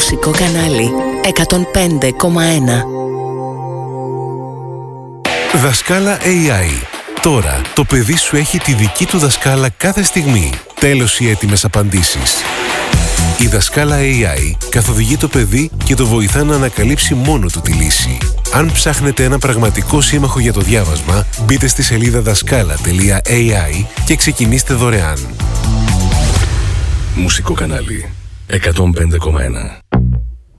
Μουσικό κανάλι 105,1. Δασκάλα AI. Τώρα το παιδί σου έχει τη δική του δασκάλα κάθε στιγμή. Τέλος οι έτοιμες απαντήσεις. Η δασκάλα AI καθοδηγεί το παιδί και το βοηθά να ανακαλύψει μόνο του τη λύση. Αν ψάχνετε ένα πραγματικό σύμμαχο για το διάβασμα, μπείτε στη σελίδα δασκάλα.ai και ξεκινήστε δωρεάν. Μουσικό κανάλι 105,1.